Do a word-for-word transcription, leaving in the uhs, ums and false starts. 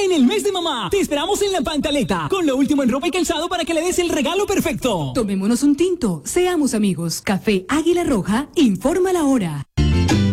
en el mes de mamá. Te esperamos en La Pantaleta, con lo último en ropa y calzado para que le des el regalo perfecto. Tomémonos un tinto, seamos amigos. Café Águila Roja, informa la hora.